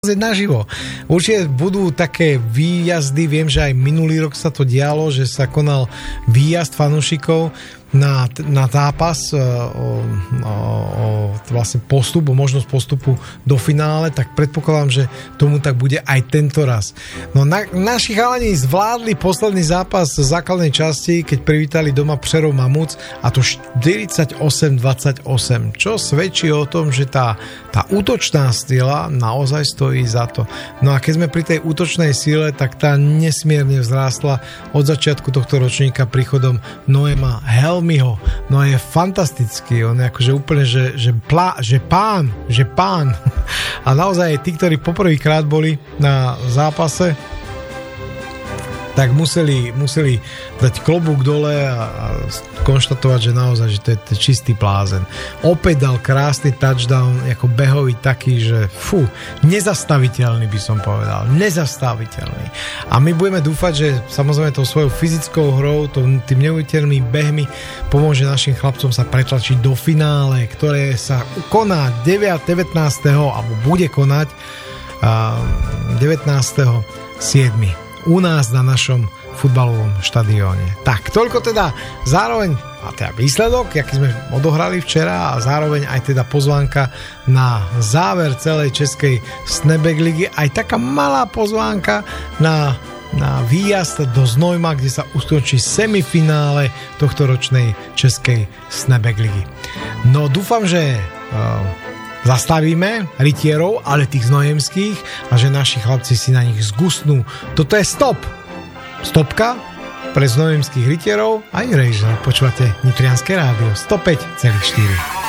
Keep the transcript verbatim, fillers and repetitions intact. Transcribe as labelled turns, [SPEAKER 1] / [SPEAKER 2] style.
[SPEAKER 1] naživo. Určite budú také výjazdy, viem, že aj minulý rok sa to dialo, že sa konal výjazd fanúšikov na, na zápas o, o, o vlastne postup, o možnosť postupu do finále, tak predpokladám, že tomu tak bude aj tento raz. No na, naši chalani zvládli posledný zápas základnej časti, keď privítali doma Přerov Mamúc, a to štyridsaťosem dvadsaťosem, čo svedčí o tom, že tá, tá útočná sila naozaj stojí za to. No a keď sme pri tej útočnej sile, tak tá nesmierne vzrástla od začiatku tohto ročníka príchodom Noema Helmiho. No je fantastický, on je akože úplne, že, že, plá, že pán, že pán. A naozaj tí, ktorí poprvýkrát boli na zápase, tak museli, museli dať klobúk dole a, a konštatovať, že naozaj, že to je, to je čistý blázen. Opäť dal krásny touchdown, ako behový taký, že fú, nezastaviteľný by som povedal, nezastaviteľný. A my budeme dúfať, že samozrejme tou svojou fyzickou hrou, tým neuveriteľným behmi pomôže našim chlapcom sa pretlačiť do finále, ktoré sa koná devätnásteho alebo bude konať devätnásteho siedmeho u nás na našom futbalovom štadióne. Tak, toľko teda zároveň a teda výsledok, aký sme odohrali včera, a zároveň aj teda pozvánka na záver celej českej Snapback ligy, aj taká malá pozvánka na, na výjazd do Znojma, kde sa uskutoční semifinále tohto ročnej českej Snapback ligy. No dúfam, že uh, zastavíme rytierov, ale tých znojemských, a že naši chlapci si na nich zgusnú. Toto je stop. Stopka pre znojemských rytierov a Erasure. Počúvate Nitrianske rádio sto päť celá štyri.